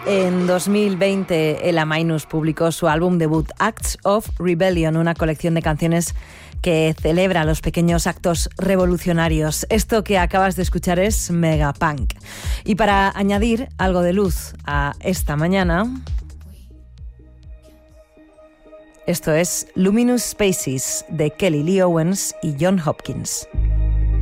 En 2020, Ella Minus publicó su álbum debut Acts of Rebellion, una colección de canciones que celebra los pequeños actos revolucionarios. Esto que acabas de escuchar es Megapunk. Y para añadir algo de luz a esta mañana, esto es Luminous Spaces de Kelly Lee Owens y John Hopkins.